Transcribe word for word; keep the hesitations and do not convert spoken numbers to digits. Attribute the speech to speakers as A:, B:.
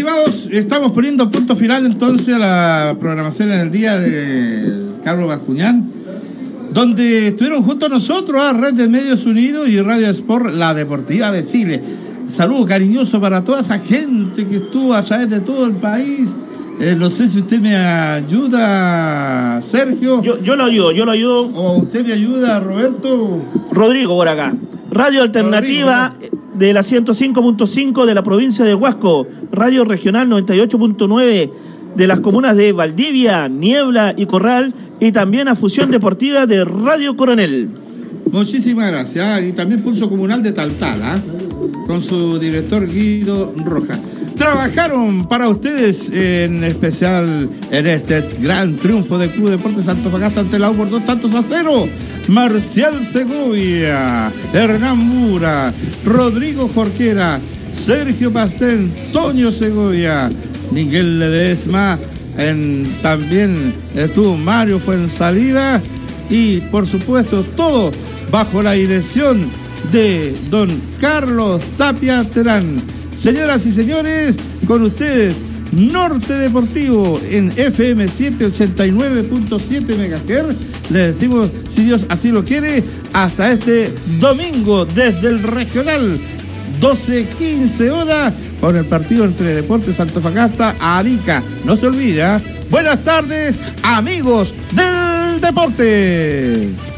A: estimados, estamos poniendo punto final entonces a la programación en el día de Carlos Bascuñán, donde estuvieron junto a nosotros a Red de Medios Unidos y Radio Sport, la Deportiva de Chile. Saludo cariñoso para toda esa gente que estuvo a través de todo el país. Eh, no sé si usted me ayuda, Sergio.
B: Yo, yo lo ayudo, yo lo ayudo.
A: O usted me ayuda, Roberto.
B: Rodrigo por acá. Radio Alternativa Rodrigo. De la ciento cinco punto cinco de la provincia de Huasco. Radio Regional noventa y ocho punto nueve de las comunas de Valdivia, Niebla y Corral. Y también a Fusión Deportiva de Radio Coronel.
A: Muchísimas gracias. Y también Pulso Comunal de Taltal, ¿eh? Con su director Guido Rojas. Trabajaron para ustedes en especial en este gran triunfo del Club Deportes Antofagasta ante la U por dos tantos a cero. Marcial Segovia, Hernán Mura, Rodrigo Jorquera, Sergio Pastén, Toño Segovia, Miguel Ledesma, en, también estuvo Mario Fuensalida y por supuesto todo bajo la dirección de don Carlos Tapia Terán. Señoras y señores, con ustedes Norte Deportivo en F M setecientos ochenta y nueve punto siete megahertz. Les decimos, si Dios así lo quiere, hasta este domingo desde el regional, doce quince horas, con el partido entre Deportes Antofagasta a Arica. No se olvide, ¿eh? Buenas tardes, amigos del deporte.